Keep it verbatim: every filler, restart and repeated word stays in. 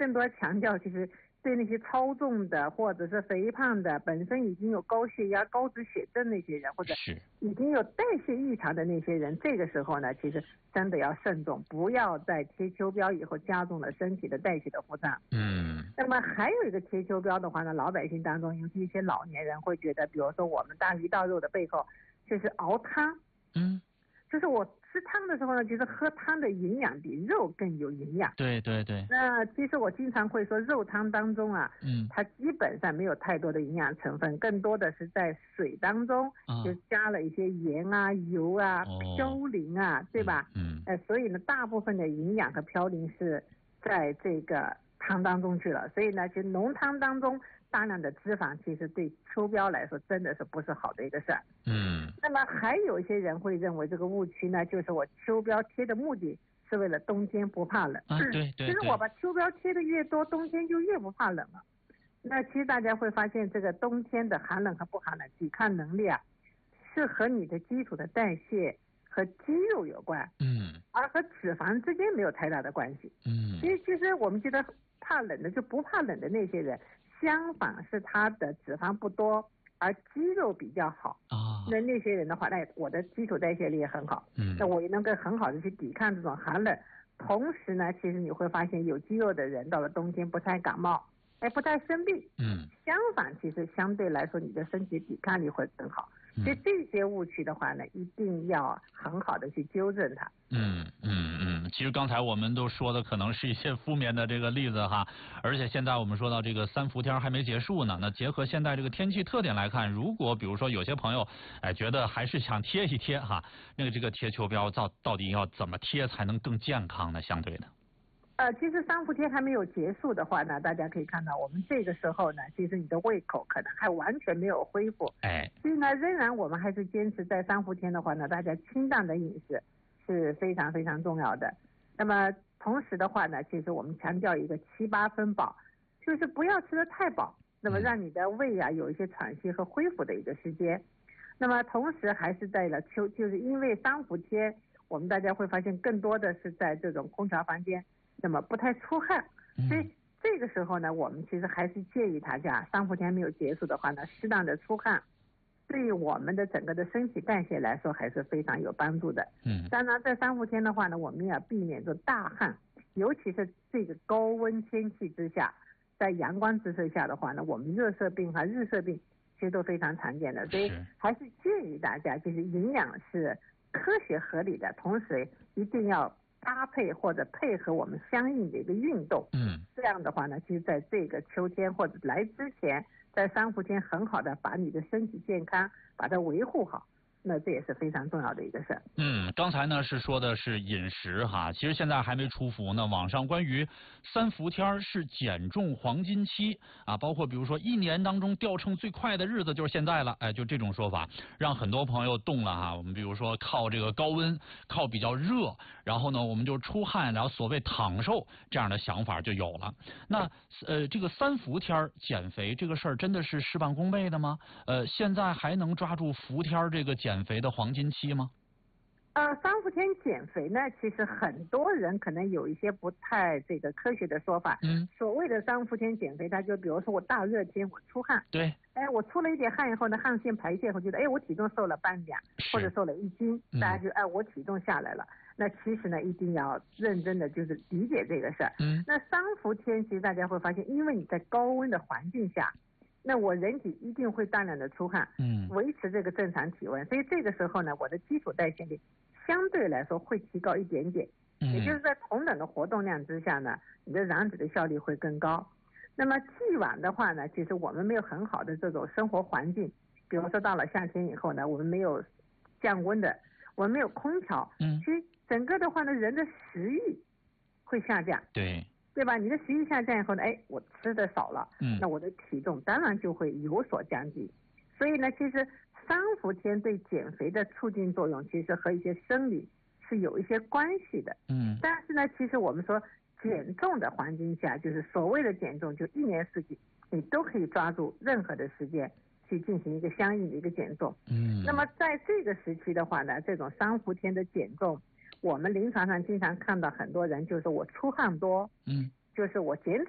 更多强调其实对那些超重的或者是肥胖的，本身已经有高血压、高脂血症那些人，或者已经有代谢异常的那些人，这个时候呢，其实真的要慎重，不要再贴秋膘以后加重了身体的代谢的负担。 嗯。 那么还有一个贴秋膘的话呢，老百姓当中，尤其一些老年人会觉得，比如说我们大鱼大肉的背后，就是熬汤。 嗯。 就是我吃汤的时候呢，就是喝汤的营养比肉更有营养。 对对对。 那其实我经常会说，肉汤当中啊， 嗯， 它基本上没有太多的营养成分，更多的是在水当中、啊、就加了一些盐啊、油啊、 哦、 嘌呤啊，对吧？ 嗯。 呃，所以呢，大部分的营养和嘌呤是在这个汤当中去了，所以呢，其实浓汤当中大量的脂肪，其实对秋膘来说真的是不是好的一个事儿。 嗯。 那么还有一些人会认为这个误区呢，就是我秋膘贴的目的是为了冬天不怕冷。 啊，对对。 其实我把秋膘贴的越多，冬天就越不怕冷了。那其实大家会发现，这个冬天的寒冷和不寒冷，抵抗能力啊，是和你的基础的代谢和肌肉有关。 嗯。而和脂肪之间没有太大的关系。 嗯。 其实其实我们觉得怕冷的就不怕冷的那些人，相反是他的脂肪不多，而肌肉比较好。 啊。 那那些人的话，那我的基础代谢力也很好。 嗯。 那我也能够很好的去抵抗这种寒冷。同时呢，其实你会发现有肌肉的人到了冬天不太感冒，哎，不太生病。 嗯。 相反，其实相对来说你的身体抵抗力会更好。所以这些误区的话呢，一定要很好的去纠正它。 嗯嗯嗯，其实刚才我们都说的可能是一些负面的这个例子哈，而且现在我们说到这个三伏天还没结束呢，那结合现在这个天气特点来看，如果比如说有些朋友哎觉得还是想贴一贴哈，那个这个贴秋膘到到底要怎么贴才能更健康呢？相对的。 呃，其实三伏天还没有结束的话呢，大家可以看到，我们这个时候呢，其实你的胃口可能还完全没有恢复。 哎， 所以呢，仍然我们还是坚持在三伏天的话呢，大家清淡的饮食是非常非常重要的。那么同时的话呢，其实我们强调一个七八分饱，就是不要吃得太饱，那么让你的胃啊有一些喘息和恢复的一个时间。那么同时还是在了秋，就是因为三伏天，我们大家会发现更多的是在这种空调房间。那么不太出汗，所以这个时候呢，我们其实还是建议大家三伏天没有结束的话呢，适当的出汗，对于我们的整个的身体代谢来说还是非常有帮助的。 嗯， 当然在三伏天的话呢，我们要避免这大汗，尤其是这个高温天气之下，在阳光直射下的话呢，我们热射病和日射病其实都非常常见的，所以还是建议大家就是营养是科学合理的，同时一定要搭配或者配合我们相应的一个运动。 嗯， 这样的话呢，其实在这个秋天或者来之前，在三伏天很好的把你的身体健康把它维护好，那这也是非常重要的一个事儿。 嗯，刚才呢是说的是饮食哈，其实现在还没出伏呢。网上关于三伏天是减重黄金期啊，包括比如说一年当中掉秤最快的日子就是现在了，哎，就这种说法，让很多朋友动了哈。我们比如说靠这个高温，靠比较热，然后呢我们就出汗，然后所谓躺瘦这样的想法就有了。那呃这个三伏天减肥这个事儿真的是事半功倍的吗？呃，现在还能抓住伏天这个减肥的黄金期吗？ 呃，三伏天减肥呢，其实很多人可能有一些不太这个科学的说法。 嗯， 所谓的三伏天减肥，它就比如说我大热天我出汗， 对， 哎，我出了一点汗以后呢，汗腺排泄后觉得，哎，我体重瘦了半两或者瘦了一斤， 嗯、 大家就哎，我体重下来了。那其实呢，一定要认真的就是理解这个事儿。 嗯， 那三伏天其实大家会发现，因为你在高温的环境下，那我人体一定会大量的出汗， 嗯，维持这个正常体温，所以这个时候呢，我的基础代谢率相对来说会提高一点点， 嗯， 也就是在同等的活动量之下呢，你的燃脂的效率会更高。那么既往的话呢，其实我们没有很好的这种生活环境，比如说到了夏天以后呢，我们没有降温的，我们没有空调， 嗯， 其实整个的话呢，人的食欲会下降， 对。 对吧？你的食欲下降以后呢，哎，我吃的少了， 嗯， 那我的体重当然就会有所降低。所以呢，其实三伏天对减肥的促进作用，其实和一些生理是有一些关系的。 嗯， 但是呢，其实我们说减重的环境下，就是所谓的减重，就一年四季你都可以抓住任何的时间去进行一个相应的一个减重。 嗯， 那么在这个时期的话呢，这种三伏天的减重，我们临床上经常看到很多人就是我出汗多， 嗯， 就是我减